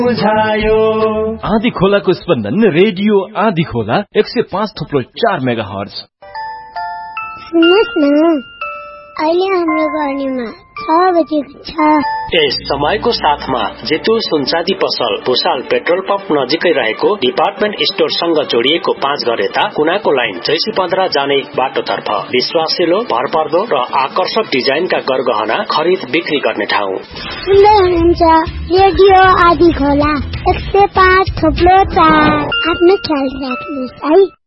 आँधी खोलाको स्पन्दन रेडियो आँधी खोला 105.4 मेगाहर्ज। सुन्नुहोस् न, अहिले हाम्रो गर्नीमा 6 बजेको छ। यस समयको साथमा जेतु सुनचाँदी पसल भुसाल पेट्रोल पम्प नजिकै रहेको डिपार्टमेन्ट स्टोरसँग जोडिएको 5 घर यता कुनाको लाइन जैसी 15 जाने बाटोतर्फ विश्वासिलो, भरपर्दो र आकर्षक डिजाइनका गरगहना खरिद बिक्री गर्ने ठाउँ। सुन्दै हुनुहुन्छ रेडियो आँधी खोला 105.4। आफ्नो ख्याल राख्नुहोस् है।